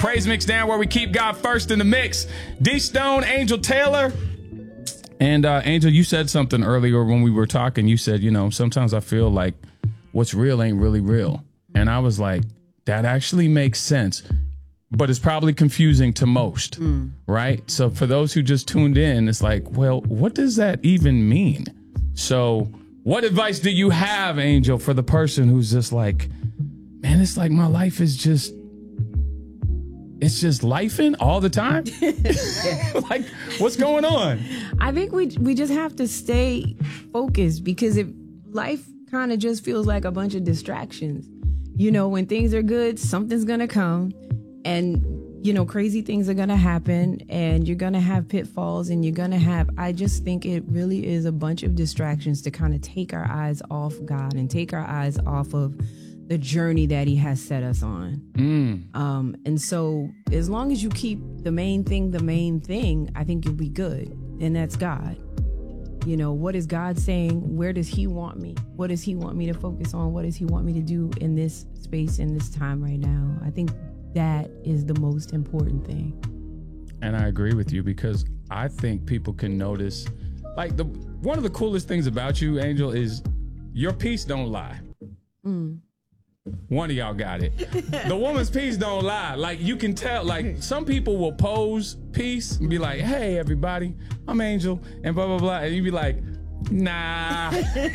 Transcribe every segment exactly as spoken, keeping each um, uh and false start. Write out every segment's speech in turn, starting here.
Praise Mix Down, where we keep God first in the mix. D Stone, Angel Taylor. And uh, Angel, you said something earlier when we were talking. You said, you know, sometimes I feel like what's real ain't really real. And I was like, that actually makes sense. But it's probably confusing to most, mm. right? So for those who just tuned in, it's like, well, what does that even mean? So what advice do you have, Angel, for the person who's just like, man, it's like my life is just, it's just lifing all the time? Like, what's going on? I think we we just have to stay focused, because if life kind of just feels like a bunch of distractions, you know, when things are good, something's going to come. And, you know, crazy things are going to happen, and you're going to have pitfalls, and you're going to have, I just think it really is a bunch of distractions to kind of take our eyes off God and take our eyes off of the journey that he has set us on. Mm. Um, and so as long as you keep the main thing, the main thing, I think you'll be good. And that's God. You know, what is God saying? Where does he want me? What does he want me to focus on? What does he want me to do in this space, in this time right now? I think that is the most important thing. And I agree with you, because I think people can notice, like, the one of the coolest things about you, Angel, is your peace don't lie. Mm. One of y'all got it. The woman's peace don't lie. Like, you can tell, like, some people will pose peace and be like, hey, everybody, I'm Angel, and blah, blah, blah. And you be like, nah.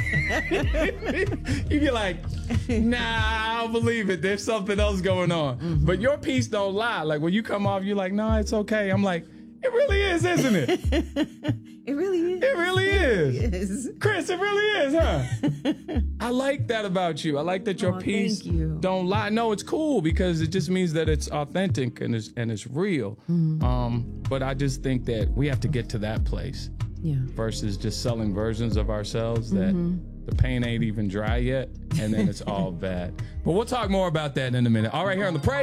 You be like, nah, I don't believe it. There's something else going on. Mm-hmm. But your peace don't lie. Like, when you come off, you're like, no, it's okay. I'm like, it really is, isn't it? It really is. It really is. It is. Chris, it really is, huh? I like that about you. I like that your oh, peace you. don't lie. No, it's cool, because it just means that it's authentic and it's, and it's real. Mm-hmm. Um, but I just think that we have to get to that place. Yeah. Versus just selling versions of ourselves that mm-hmm. the paint ain't even dry yet, and then it's all bad. But we'll talk more about that in a minute. All right, here on the Praise